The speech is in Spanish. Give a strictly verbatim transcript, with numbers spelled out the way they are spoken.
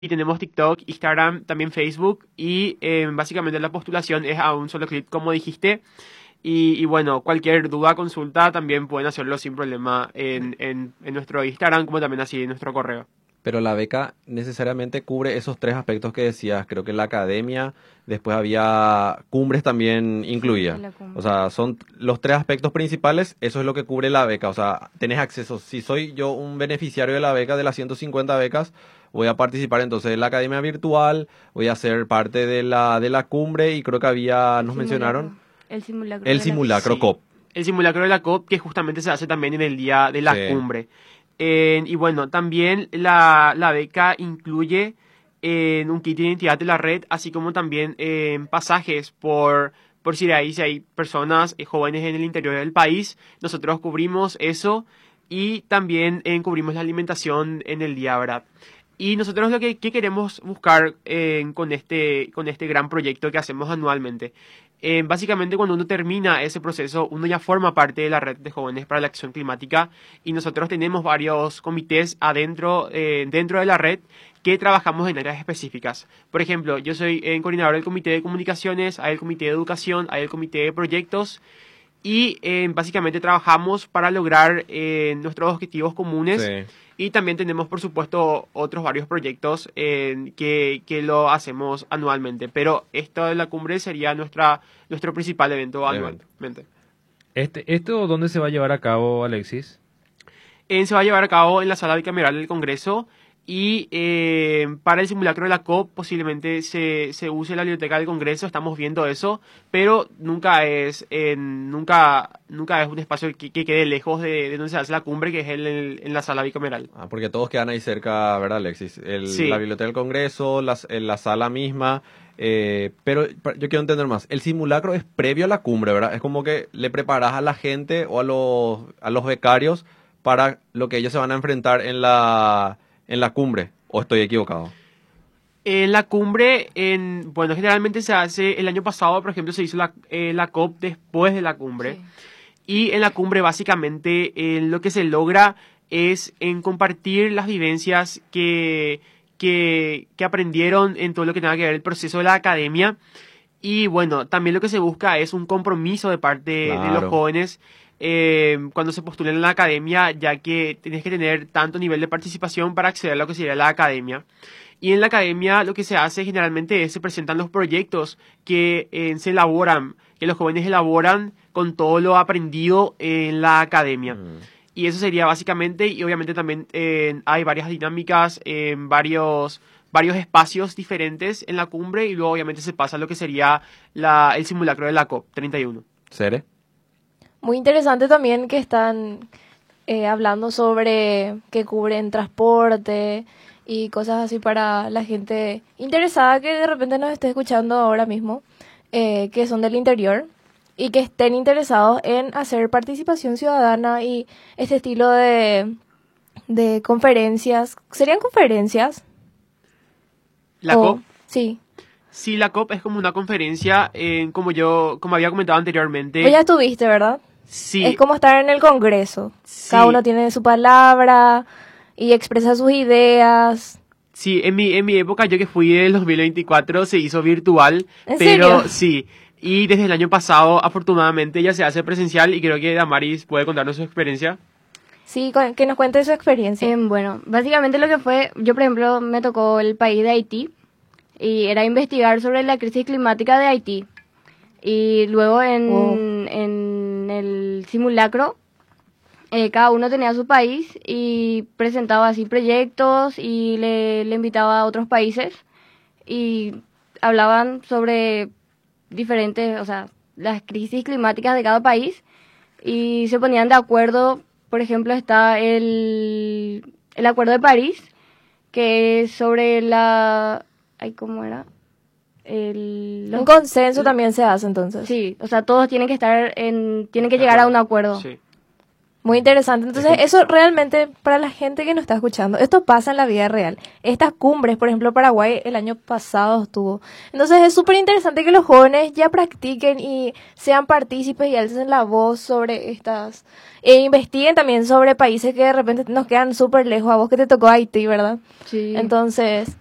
y tenemos TikTok, Instagram, también Facebook y eh, básicamente la postulación es a un solo clic, como dijiste. Y, y bueno, cualquier duda, consulta, también pueden hacerlo sin problema en, en, en nuestro Instagram, como también así en nuestro correo. Pero la beca necesariamente cubre esos tres aspectos que decías. Creo que la academia, después había cumbres también Sí, incluía. la O cumbre. sea, son los tres aspectos principales, eso es lo que cubre la beca. O sea, tenés acceso. Si soy yo un beneficiario de la beca, de las ciento cincuenta becas, voy a participar entonces en la academia virtual, voy a ser parte de la, de la cumbre y creo que había, El nos mencionaron, simulacro. El simulacro el de la simulacro Sí, C O P. el simulacro de la COP que justamente se hace también en el día de Sí, la cumbre. Eh, y bueno, también la, la beca incluye eh, un kit de identidad de la red, así como también eh, pasajes por, por si de ahí si hay personas eh, jóvenes en el interior del país. Nosotros cubrimos eso y también eh, cubrimos la alimentación en el día, ¿verdad? Y nosotros lo que, que queremos buscar eh, con este, con este gran proyecto que hacemos anualmente. Eh, básicamente cuando uno termina ese proceso, uno ya forma parte de la red de jóvenes para la acción climática y nosotros tenemos varios comités adentro, eh, dentro de la red que trabajamos en áreas específicas. Por ejemplo, yo soy eh, coordinador del comité de comunicaciones, hay el comité de educación, hay el comité de proyectos y eh, básicamente trabajamos para lograr eh, nuestros objetivos comunes sí. y también tenemos, por supuesto, otros varios proyectos eh, que, que lo hacemos anualmente. Pero esto de la cumbre sería nuestra, nuestro principal evento Evento. anualmente. Este, ¿Esto dónde se va a llevar a cabo, Alexis? Eh, se va a llevar a cabo en la sala bicameral del Congreso y eh, para el simulacro de la COP posiblemente se, se use la biblioteca del Congreso, estamos viendo eso, pero nunca es eh, nunca nunca es un espacio que, que quede lejos de, de donde se hace la cumbre, que es el- el- en la sala bicameral. Ah, porque todos quedan ahí cerca, ¿verdad, Alexis? El- la Sí, biblioteca del Congreso, las- en la sala misma. Eh, pero pa- yo quiero entender más. El simulacro es previo a la cumbre, ¿verdad? Es como que le preparas a la gente o a los, a los becarios para lo que ellos se van a enfrentar en la, en la cumbre. ¿O estoy equivocado? en la cumbre, en, bueno, generalmente se hace, el año pasado, por ejemplo, se hizo la, eh, la COP después de la cumbre. Sí. Y en la cumbre básicamente eh, lo que se logra es en compartir las vivencias que, que, que aprendieron en todo lo que tenga que ver el proceso de la academia. Y bueno, también lo que se busca es un compromiso de parte de los Claro. jóvenes eh, cuando se postulen en la academia, ya que tienes que tener tanto nivel de participación para acceder a lo que sería la academia. Y en la academia lo que se hace generalmente es se presentan los proyectos que eh, se elaboran, que los jóvenes elaboran con todo lo aprendido en la academia. Mm. Y eso sería básicamente, y obviamente también eh, hay varias dinámicas en varios, varios espacios diferentes en la cumbre y luego obviamente se pasa a lo que sería la, el simulacro de la COP treinta y uno. ¿Sere? Muy interesante también que están eh, hablando sobre que cubren transporte y cosas así para la gente interesada que de repente nos esté escuchando ahora mismo, eh, que son del interior y que estén interesados en hacer participación ciudadana y este estilo de, de conferencias. ¿Serían conferencias? La O- COP, Sí. sí, la COP es como una conferencia, eh, como yo, como había comentado anteriormente. Pues ya estuviste, ¿verdad? Sí, Es como estar en el Congreso. sí. Cada uno tiene su palabra y expresa sus ideas. Sí, en mi, en mi época, yo que fui en el dos mil veinticuatro, se hizo virtual, ¿En pero serio? sí. Y desde el año pasado, afortunadamente, ya se hace presencial y creo que Damaris puede contarnos su experiencia. Sí, cu- que nos cuente su experiencia. Em, bueno, básicamente lo que fue, yo por ejemplo me tocó el país de Haití y era investigar sobre la crisis climática de Haití. Y luego en, Wow. en el simulacro, eh, cada uno tenía su país y presentaba así proyectos y le, le invitaba a otros países y hablaban sobre diferentes, o sea, las crisis climáticas de cada país y se ponían de acuerdo. Por ejemplo, está el, el Acuerdo de París, que es sobre la... Ay, ¿cómo era? El, Un los- consenso también se hace entonces. Sí, o sea, todos tienen que estar en... Tienen que llegar a un acuerdo. Sí. Muy interesante. Entonces, eso realmente, para la gente que nos está escuchando, esto pasa en la vida real. Estas cumbres, por ejemplo, Paraguay el año pasado estuvo. Entonces, es súper interesante que los jóvenes ya practiquen y sean partícipes y alcen la voz sobre estas. E investiguen también sobre países que de repente nos quedan súper lejos. A vos que te tocó Haití, ¿verdad? Sí. Entonces,